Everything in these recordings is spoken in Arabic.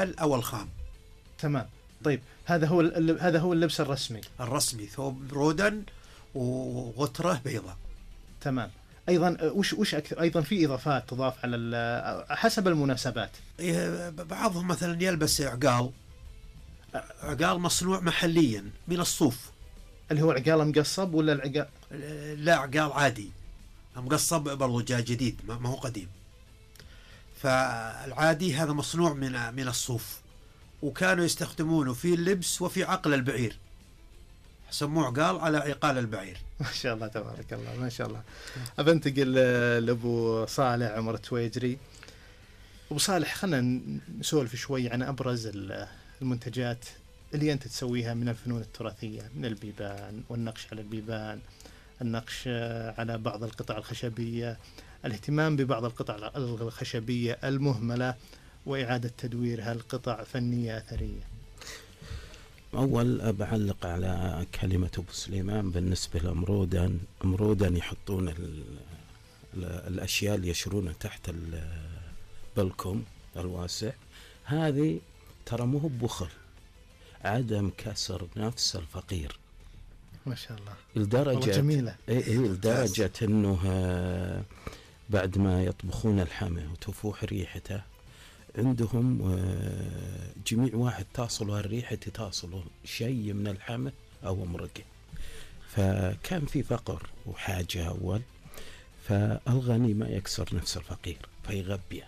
الحال أو الخام. تمام. طيب هذا هو اللبس الرسمي، ثوب رودن وغترة بيضاء. تمام. أيضا وش أكثر؟ أيضا في إضافات تضاف على حسب المناسبات. بعضهم مثلا يلبس عقال مصنوع محليا من الصوف. اللي هو عقال مقصب ولا العقال؟ لا، عقال عادي مقصب برضو، جاء جديد ما هو قديم. فالعادي هذا مصنوع من الصوف، وكانوا يستخدمونه في اللبس وفي عقل البعير، سموه عقال على عقال البعير. ما شاء الله تبارك الله، ما شاء الله. أبنتقل لأبو صالح عمر التويجري. أبو صالح، خلنا نسولف شوي عن أبرز المنتجات اللي أنت تسويها من الفنون التراثية، من البيبان والنقش على البيبان، النقش على بعض القطع الخشبية، الاهتمام ببعض القطع الخشبية المهملة وإعادة تدويرها القطع فنية أثرية. أول بعلق على كلمة أبو سليمان بالنسبة لأمرودن يحطون الأشياء اللي يشرونها تحت البلكم الواسع. هذه ترى مو بخل، عدم كسر نفس الفقير. ما شاء الله، لدرجة جميلة. لدرجة أنه بعد ما يطبخون اللحمة وتفوح ريحته عندهم جميع واحد تصله الريحة تصله شيء من اللحمة أو مرقة. فكان في فقر وحاجة أول، فالغني ما يكسر نفس الفقير فيغبيه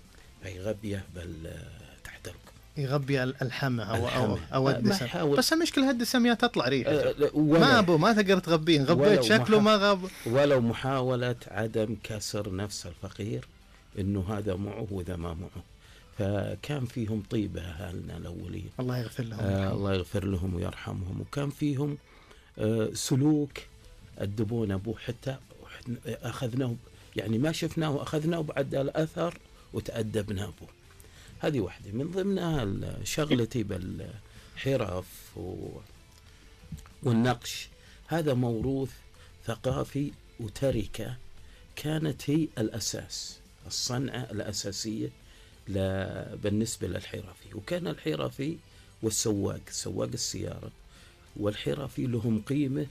تحت الكم، يغبي الحمى أو الدسم. بس المشكلة هالدسم تطلع ريحة ما تقدر تغبيه، غبيت شكله ما غاب. ولو محاولة عدم كسر نفس الفقير إنه هذا معه وذا ما معه. فكان فيهم طيبة أهالنا الأولين، الله يغفر لهم. الله يغفر لهم ويرحمهم. وكان فيهم سلوك الدبون أبوه، حتى أخذناه يعني ما شفناه أخذناه بعد الأثر وتأدبنا أبوه. هذه واحدة من ضمنها شغلتي بالحرف والنقش. هذا موروث ثقافي وتركة كانت هي الأساس، الصنعة الأساسية بالنسبة للحرفي. وكان الحرفي والسواق، سواق السيارة والحرفي لهم قيمة،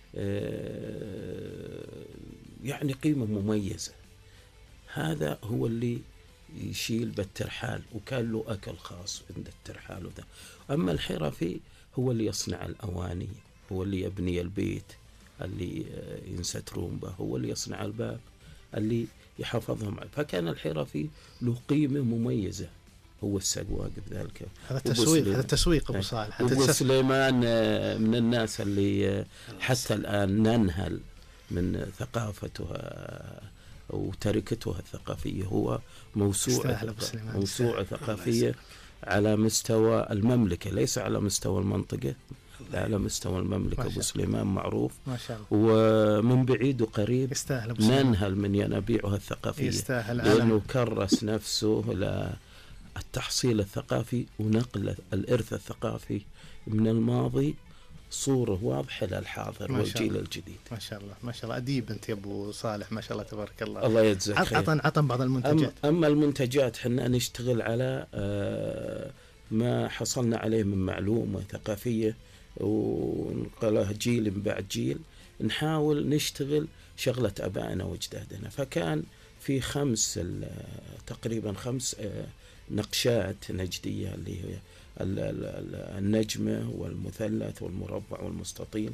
يعني قيمة مميزة. هذا هو اللي يشيل بالترحال، وكان له أكل خاص عند الترحال وذا. أما الحرفي هو اللي يصنع الأواني، هو اللي يبني البيت اللي ينسترون به، هو اللي يصنع الباب اللي يحفظهم. فكان الحرفي له قيمة مميزة، هو السواق بذلك. هذا التسويق أبو صالح. أبو سليمان من الناس اللي حتى الآن ننهل من ثقافتها وتركتها الثقافية. هو موسوعة ثقافية على مستوى المملكة، ليس على مستوى المنطقة، لا على مستوى المملكة. أبو سليمان معروف ما شاء الله، ومن بعيد وقريب ننهل من ينابيعها الثقافية، لأنه كرس نفسه للتحصيل الثقافي ونقل الإرث الثقافي من الماضي صورة واضحة للحاضر والجيل الجديد. ما شاء الله، ما شاء الله. أديب أنت يا أبو صالح، ما شاء الله تبارك الله. الله يجزاك خير. عطن بعض المنتجات. أما المنتجات حنا نشتغل على ما حصلنا عليه من معلومة ثقافية ونقلها جيل من بعد جيل. نحاول نشتغل شغلة أبائنا وأجدادنا. فكان في تقريبا 5 نقشات نجدية، اللي هي النجمة والمثلث والمربع والمستطيل،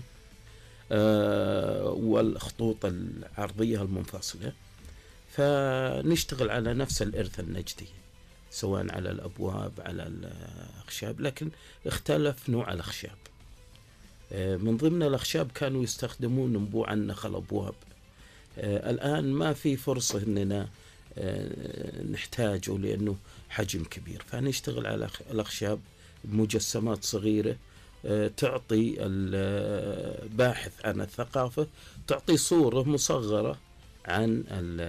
والخطوط العرضية المنفصلة. فنشتغل على نفس الإرث النجدي، سواء على الأبواب على الأخشاب، لكن اختلف نوع الأخشاب. من ضمن الأخشاب كانوا يستخدمون نبوع النخل أبواب. الآن ما في فرصة أننا نحتاجه لأنه حجم كبير، فنشتغل على الأخشاب بمجسمات صغيرة تعطي الباحث عن الثقافة، تعطي صورة مصغرة عن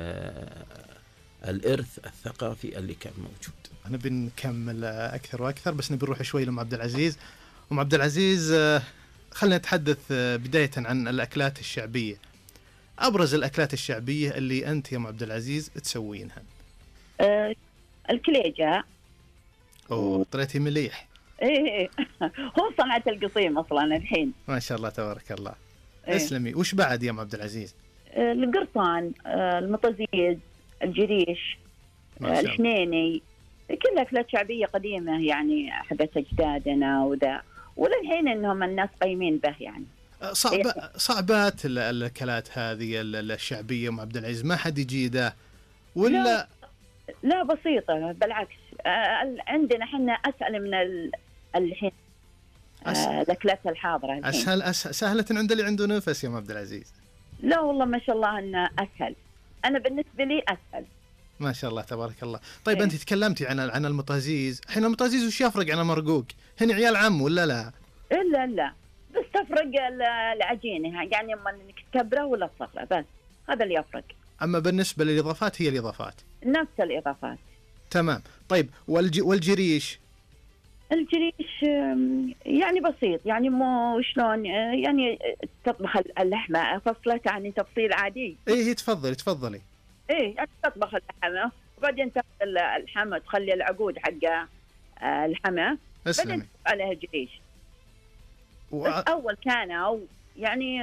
الإرث الثقافي اللي كان موجود. نبي نكمل أكثر وأكثر، بس نبي نروح شوي لأم عبد العزيز. أم عبد العزيز، خلنا نتحدث بداية عن الأكلات الشعبية. أبرز الأكلات الشعبية اللي أنت يا أم عبد العزيز تسوينها. الكليجة. طلعتي مليح. ايه هو صنعة القصيم اصلا الحين. ما شاء الله تبارك الله. إيه. اسلمي. وش بعد يا ام عبد العزيز؟ القرطان، المطازيز، الجريش، ما شاء الله. الحنيني، كلها أكلات شعبية قديمة يعني حقت أجدادنا وذا، وللحين إنهم الناس قايمين به يعني. صعبات الأكلات هذه الشعبية ام عبد العزيز، ما حد يجيده ولا؟ لا بسيطة بالعكس، عندنا حنا أسهل من الحين الأكلات الحاضرة الحين. سهلة عند اللي عنده نفس يا ام عبد العزيز. لا والله ما شاء الله إنه أسهل، أنا بالنسبة لي أسهل. ما شاء الله تبارك الله. طيب إيه. أنت تكلمتي عن المطازيز، الحين المطازيز وش يفرق عن المرقوق؟ هن عيال عم ولا لا؟ لا بس تفرق العجينة يعني اما انك تكبره ولا تصغره، بس هذا اللي يفرق. اما بالنسبة للاضافات هي الاضافات نفس الاضافات. تمام. طيب والجريش؟ الجريش يعني بسيط، يعني مو شلون يعني تطبخ اللحمة فصلت يعني تفصيل عادي. ايه تفضلي. ايه يعني تطبخ اللحمة وبعدين تاخذ الحمى تخلي العقود حق الحمى بعدين تحط عليها جريش. بس أول كانوا يعني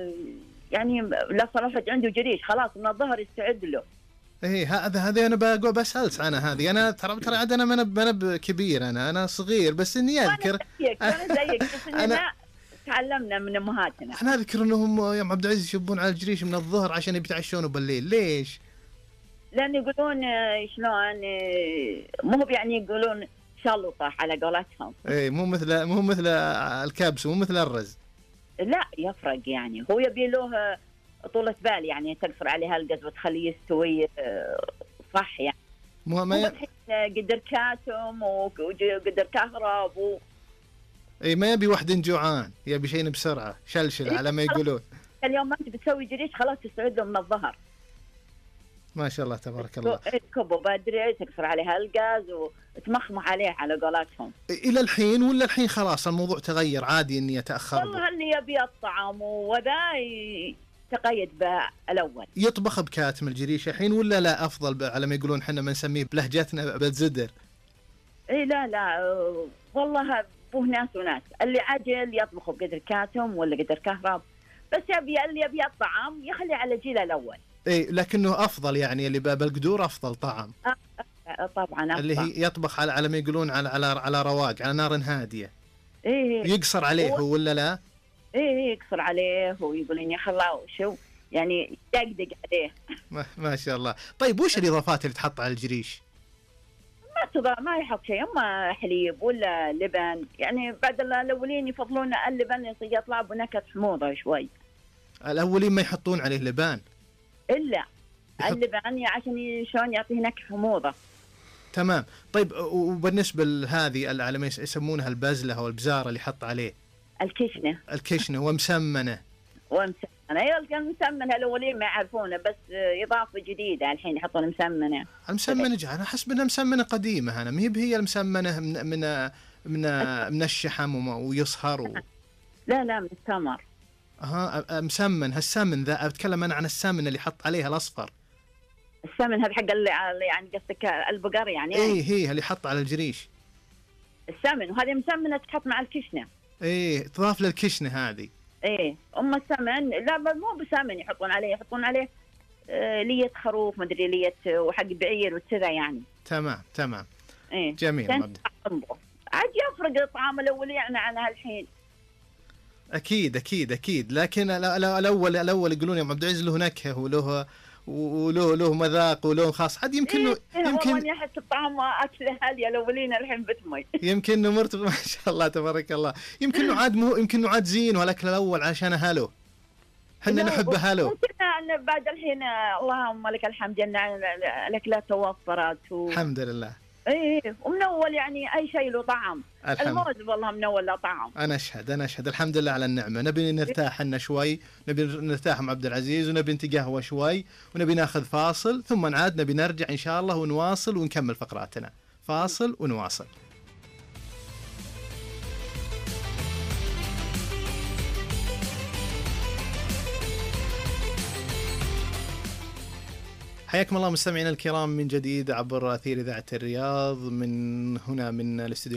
لا صراحة عنده جريش خلاص من الظهر يستعد له. إيه هذا أنا بسألت عنها هذه. أنا ترى عاد أنا ما أنا كبير، أنا صغير بس إني أذكر. أنا زيك بس إننا تعلمنا من أمهاتنا. أنا أذكر إنهم يا عبد العزيز يشبون على الجريش من الظهر عشان يتعشونه بالليل. ليش؟ لأن يقولون شلون مو يعني يقولون شلطة على قولتهم. إيه مو مثل الكبس، مو مثل الرز. لا يفرق يعني، هو يبي له طولة بال يعني تقصر عليها القز وتخليه يستوي صح يعني. ما قدر كاتم وقدر كهرب اي ما يبي واحد جوعان، يبي شيء بسرعة شلشل على ما يقولون. اليوم ما انت بتسوي جريش خلاص تستعد له من الظهر. ما شاء الله تبارك الله. كبه بدري تكسر عليها الغاز وتمخمخ عليه على قولاتهم. الى الحين ولا الحين خلاص الموضوع تغير عادي اني اتاخر؟ والله اللي يبي الطعام وذا تقيد بالاول. يطبخ بكاتم الجريش الحين ولا لا افضل على ما يقولون احنا ما نسميه بلهجتنا بالزدر؟ اي لا والله بوه ناس وناس، اللي عجل يطبخ بقدر كاتم ولا قدر كهرب، بس اللي يبي الطعام يخلي على جيله الاول. اي لكنه افضل يعني اللي بالقدور افضل طعم. طبعا أفضل. اللي هي يطبخ على ما يقولون على رواق على نار هاديه. ايه يقصر عليه هو ولا لا؟ ايه يقصر عليه ويقولون يا خلاص شو يعني يدقدق عليه. ما شاء الله. طيب وش الاضافات اللي تحط على الجريش؟ ما يحط شيء، اما حليب ولا لبن يعني. بعد الاولين يفضلون اللبن يطلع بنكهه حموضه شوي. الاولين ما يحطون عليه لبن الا اللبن عشان شلون يعطيه نكهه حموضه. تمام. طيب وبالنسبه لهذه على ما يسمونها البزله او البزاره اللي يحط عليه الكشنه ومسمنه. ايوه كان مسمنه الاولين ما يعرفونه، بس اضافه جديده الحين يحطون مسمنه. المسمنه انا حسب انها مسمنه قديمه، انا ما هي المسمنه من الشحم ويصهر لا من التمر. مسمن. هالسمن ذا اتكلم انا عن السمن اللي حط عليها الاصفر. السمن هذا حق اللي يعني قصدك البقر يعني. هي اللي حط على الجريش السمن، وهذه مسمنه تحط مع الكشنه. تضاف للكشنه هذه. السمن لا مو بسمن يحطون عليه لية خروف مدري لية وحق بعير وكذا يعني. تمام. جميل. عاد يفرق الطعام الاولي يعني عن هالحين. اكيد لكن الاول يقولون يا عبد العزيز له نكهه وله مذاق وله خاص. عاد يمكن والله يحس الطعام اكل اهلي الاولين الحين بتمي. يمكن مرتب ما شاء الله تبارك الله. يمكن عاد زين والاكل الاول عشان اهله احنا نحب اهله. ممكن ان بعد الحين اللهم لك الحمد ان الاكلات توفرت الحمد لله. ومن اول يعني اي شيء له طعم. الموز والله من اول له طعم. انا اشهد الحمد لله على النعمه. نبي نرتاح لنا شوي، نبي نرتاح مع عبد العزيز، ونبي نتقهوى شوي، ونبي ناخذ فاصل، ثم نعاد نبي نرجع ان شاء الله ونواصل ونكمل فقراتنا. فاصل ونواصل. حياكم الله مستمعينا الكرام من جديد عبر أثير إذاعة الرياض من هنا من الاستوديو